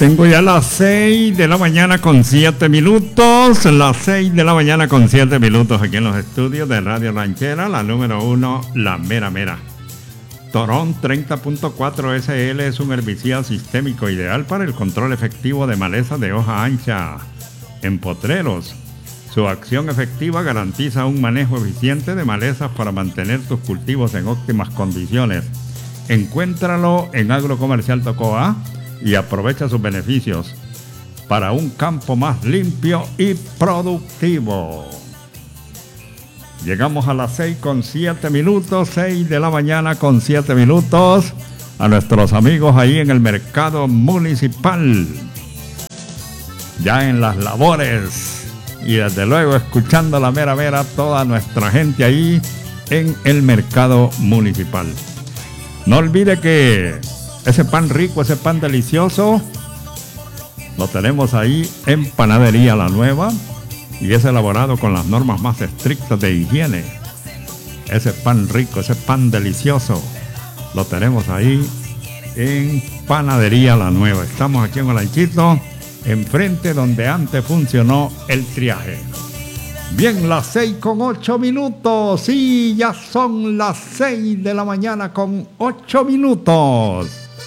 Tengo ya las 6 de la mañana con 7 minutos. Las 6 de la mañana con 7 minutos aquí en los estudios de Radio Ranchera, la número 1, La Mera Mera. Torón 30.4 SL es un herbicida sistémico ideal para el control efectivo de malezas de hoja ancha en potreros. Su acción efectiva garantiza un manejo eficiente de malezas para mantener tus cultivos en óptimas condiciones. Encuéntralo en Agrocomercial Tocoa y aprovecha sus beneficios para un campo más limpio y productivo. Llegamos a las 6 con 7 minutos, 6 de la mañana con 7 minutos, a nuestros amigos ahí en el mercado municipal, ya en las labores, y desde luego escuchando la mera mera toda nuestra gente ahí en el mercado municipal. No olvide que ese pan rico, ese pan delicioso, lo tenemos ahí en Panadería La Nueva y es elaborado con las normas más estrictas de higiene. Ese pan rico, ese pan delicioso, lo tenemos ahí en Panadería La Nueva. Estamos aquí en Olanchito, enfrente donde antes funcionó el triaje. Bien, las 6 con 8 minutos. Sí, ya son las 6 de la mañana con 8 minutos.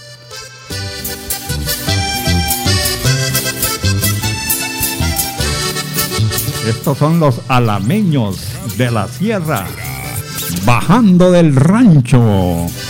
Estos son los alameños de la sierra, bajando del rancho.